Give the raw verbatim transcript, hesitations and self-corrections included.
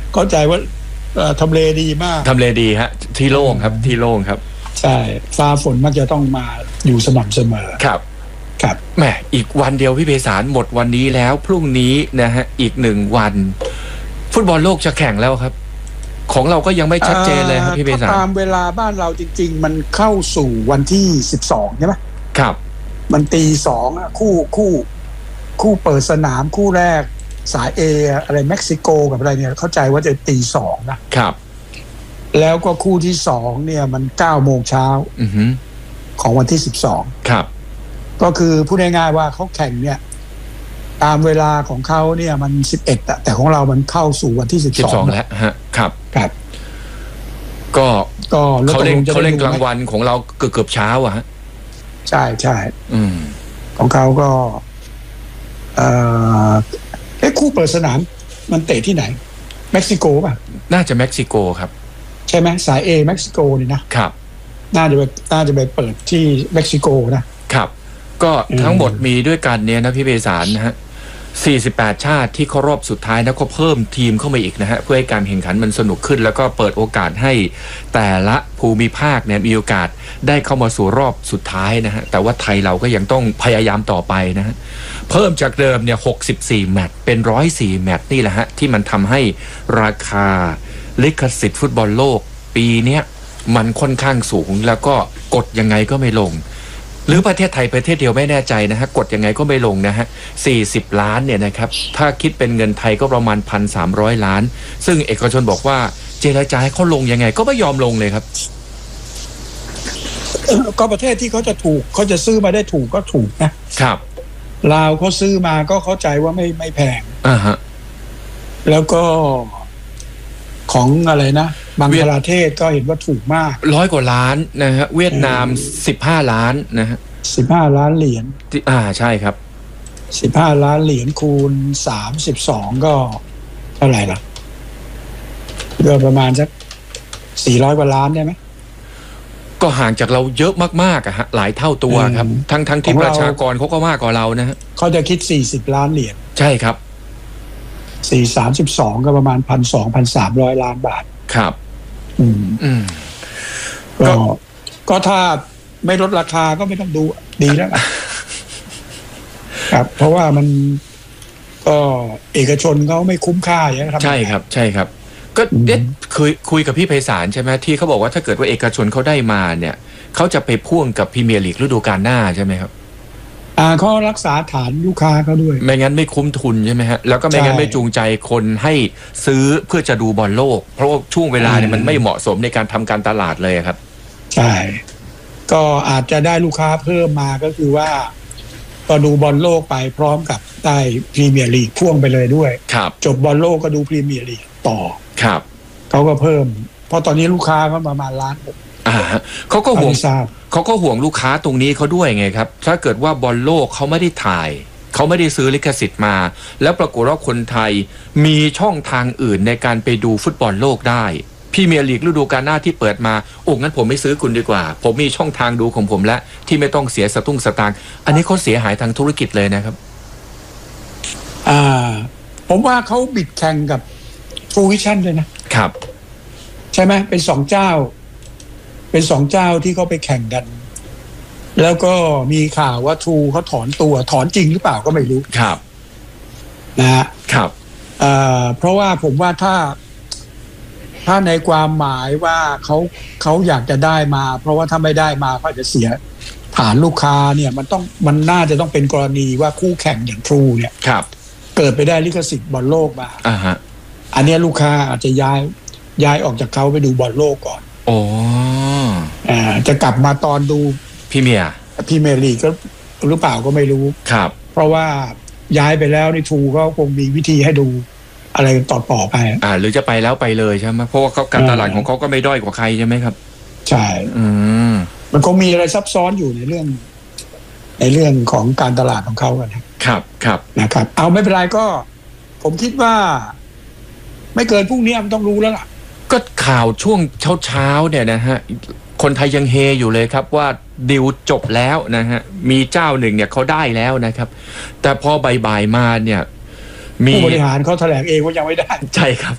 เข้าใจว่าทำเลดีมากทำเลดีฮะที่โล่งครับที่โล่งครับใช่ฟ้าฝนมักจะต้องมาอยู่สม่ำเสมอครับครับแหมอีกวันเดียวพี่ไพศาลหมดวันนี้แล้วพรุ่งนี้นะฮะอีกหนึ่งวันฟุตบอลโลกจะแข่งแล้วครับของเราก็ยังไม่ชัดเจนเลยครับพี่ไพศาลตามเวลาบ้านเราจริงๆมันเข้าสู่วันที่สิบสองใช่ไหมครับมันตีสองคู่คู่คู่เปิดสนามคู่แรกสายเออะไรเม็กซิโกกับอะไรเนี่ยเข้าใจว่าจะตีสองนะครับแล้วก็คู่ที่สองเนี่ยมันเก้าโมงเช้าของวันที่สิบสองครับก็คือพูดง่ายๆว่าเขาแข่งเนี่ยตามเวลาของเขาเนี่ยมันสิบเอ็ดแต่ของเรามันเข้าสู่วันที่สิบสองแล้วฮะครับครับก็ก็เขาเล่นเขาเล่นกลางวันของเราเกือบเกือบเช้าอะฮะใช่ใช่อืมของเขาก็เอ่อเอ๊ะคู่เปิดสนามมันเตะที่ไหนเม็กซิโกป่ะน่าจะเม็กซิโกครับใช่ไหมสายเอเม็กซิโกนี่นะครับน่าจะไปน่าจะไปเปิดที่เม็กซิโกนะครับก็ทั้งหมดมีด้วยกันเนี่ยนะพี่ไพศาลนะฮะสี่สิบแปดชาติที่เข้ารอบสุดท้ายนะก็เพิ่มทีมเข้ามาอีกนะฮะเพื่อให้การแข่งขันมันสนุกขึ้นแล้วก็เปิดโอกาสให้แต่ละภูมิภาคเนี่ยมีโอกาสได้เข้ามาสู่รอบสุดท้ายนะฮะแต่ว่าไทยเราก็ยังต้องพยายามต่อไปนะฮะเพิ่มจากเดิมเนี่ยหกสิบสี่แมตช์เป็นหนึ่งร้อยสี่แมตช์นี่แหละฮะที่มันทำให้ราคาลิขสิทธิ์ฟุตบอลโลกปีนี้มันค่อนข้างสูงแล้วก็กดยังไงก็ไม่ลงหรือประเทศไทยประเทศเดียวไม่แน่ใจนะฮะกดยังไงก็ไม่ลงนะฮะสี่สิบล้านเนี่ยนะครับถ้าคิดเป็นเงินไทยก็ประมาณ หนึ่งพันสามร้อย ล้านซึ่งเอกชนบอกว่าเจรจาให้เขาลงยังไงก็ไม่ยอมลงเลยครับก็ประเทศที่เขาจะถูกเขาจะซื้อมาได้ถูกก็ถูกนะครับลาวเขาซื้อมาก็เข้าใจว่าไม่ไม่แพงอ่าฮะแล้วก็ของอะไรนะบังกลาเทศก็เห็นว่าถูกมากร้อยกว่าล้านนะฮะเวียดนามสิบห้าล้านนะฮะสิบห้าล้านเหรียญอ่าใช่ครับสิบห้าล้านเหรียญคูณสามสิบสองก็เท่าไหร่ล่ะก็ประมาณสักสี่ร้อยกว่าล้านได้ไหมก็ห่างจากเราเยอะมากๆอะฮะหลายเท่าตัวครับทั้งทั้งที่ประชากรเขาก็มากกว่าเรานะฮะเขาจะคิดสี่สิบล้านเหรียญใช่ครับสี่สามสิบสองก็ประมาณพันสองพันสามร้อยล้านบาทครับอืมอืมก็ก็ถ้าไม่ลดราคาก็ไม่ต้องดูดีแล้วครับเพราะว่ามันก็เอกชนเขาไม่คุ้มค่าอย่างนี้ครับใช่ครับใช่ครับก็เด็ดคุยคุยกับพี่ไพศาลใช่ไหมที่เขาบอกว่าถ้าเกิดว่าเอกชนเขาได้มาเนี่ยเขาจะไปพ่วงกับพรีเมียร์ลีกฤดูกาลหน้าใช่ไหมครับอ่าเขารักษาฐานลูกค้าเขาด้วยไม่งั้นไม่คุ้มทุนใช่ไหมฮะแล้วก็ไม่งั้นไม่จูงใจคนให้ซื้อเพื่อจะดูบอลโลกเพราะว่าช่วงเวลาเนี่ยมันไม่เหมาะสมในการทำการตลาดเลยครับใช่ก็อาจจะได้ลูกค้าเพิ่มมาก็คือว่าก็ดูบอลโลกไปพร้อมกับได้พรีเมียร์ลีกพ่วงไปเลยด้วยครับจบบอลโลกก็ดูพรีเมียร์ลีกต่อครับเขาก็เพิ่มเพราะตอนนี้ลูกค้าก็ประมาณล้านอ่าเขาก็ห่วงเขาก็ห่วงลูกค้าตรงนี้เขาด้วยไงครับถ้าเกิดว่าบอลโลกเขาไม่ได้ถ่ายเขาไม่ได้ซื้อลิขสิทธิ์มาแล้วปรากฏว่าคนไทยมีช่องทางอื่นในการไปดูฟุตบอลโลกได้พรีเมียร์ลีกฤดูกาลหน้าที่เปิดมาโอ้งั้นผมไม่ซื้อคุณดีกว่าผมมีช่องทางดูของผมแล้วที่ไม่ต้องเสียสตุ้งสตางค์อันนี้เขาเสียหายทางธุรกิจเลยนะครับอ่าผมว่าเขาบิดแข่งกับ True Vision เลยนะครับใช่ไหมเป็นสองเจ้าเป็นสองเจ้าที่เขาไปแข่งกันแล้วก็มีข่าวว่า True เขาถอนตัวถอนจริงหรือเปล่าก็ไม่รู้ครับนะฮะครับเอ่อเพราะว่าผมว่าถ้าถ้าในความหมายว่าเขาเขาอยากจะได้มาเพราะว่าถ้าไม่ได้มาก็จะเสียฐานลูกค้าเนี่ยมันต้องมันน่าจะต้องเป็นกรณีว่าคู่แข่งอย่าง True เนี่ยครับเกิดไปได้ลิขสิทธิ์บอลโลกมาอ่าฮะอันนี้ลูกค้าอาจจะย้ายย้ายออกจากเขาไปดูบอลโลกก่อนอ๋ออ่าจะกลับมาตอนดูพรีเมียร์พรีเมียร์ลีกก็หรือเปล่าก็ไม่รู้ครับเพราะว่าย้ายไปแล้วในทูก็คงมีวิธีให้ดูอะไรต่อต่อไปอ่าหรือจะไปแล้วไปเลยใช่ไหมเพราะว่าเขาการตลาดของเขาก็ไม่ด้อยกว่าใครใช่ไหมครับใช่อืมมันคงมีอะไรซับซ้อนอยู่ในเรื่องในเรื่องของการตลาดของเขากันครับครับนะครับเอาไม่เป็นไรก็ผมคิดว่าไม่เกินพรุ่งนี้มันต้องรู้แล้วล่ะก็ข่าวช่วงเช้าๆเนี่ยนะฮะคนไทยยังเฮอยู่เลยครับว่าดิวจบแล้วนะฮะมีเจ้าหนึ่งเนี่ยเขาได้แล้วนะครับแต่พอบ่ายๆมาเนี่ยมีผู้บริหารเขาแถลงเองว่ายังไม่ได้ใช่ครับ